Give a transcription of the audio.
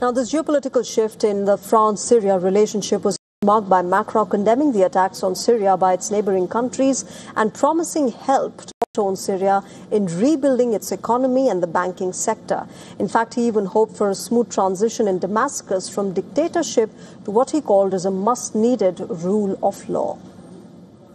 Now, this geopolitical shift in the France-Syria relationship was marked by Macron condemning the attacks on Syria by its neighboring countries and promising help to Syria in rebuilding its economy and the banking sector. In fact, he even hoped for a smooth transition in Damascus from dictatorship to what he called as a much-needed rule of law.